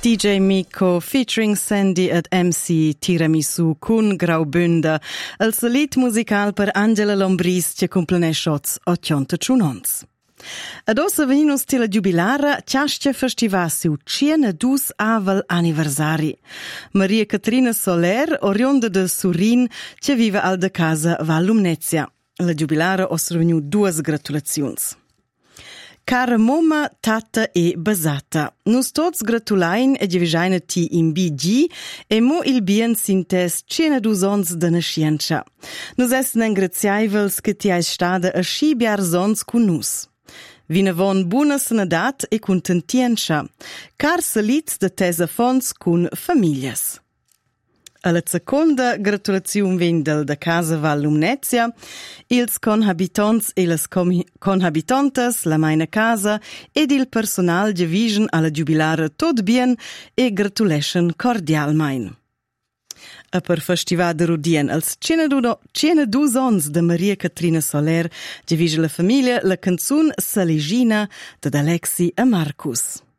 DJ Miko featuring Sandy at MC Tiramisu con Graubünden, il salit musical per Angela Lombris che complenesce 81 ans. Ad ossa veninus tela jubilara ciascia festiva siu 102 avel anniversari. Maria Caterina Soler, orionda de Surin, che vive al de casa Val Lumnezia. La jubilara os revenu duas gratulaziuns. Cara moma, tata e basata. Nus tots gratulain e divisaina ti in BG e mo il bien sintes 102 ons de nascienza. Nus essen engraziaivels che ti hai stada a scibiar sons cu nus. Vinavon buna sanadat e contentienza, car salits de tesa fons cun familias. Alla seconda gratulazione vendel da casa Val Lumnezia, ils conhabitants e las conhabitantes, la maina casa ed il personal division alla jubilare tot bien e gratulation cordialmein. A per festival de Rudien als 102 ons de Maria Caterina Soler divise la famiglia la canzun Saligina de Alexi e Marcus.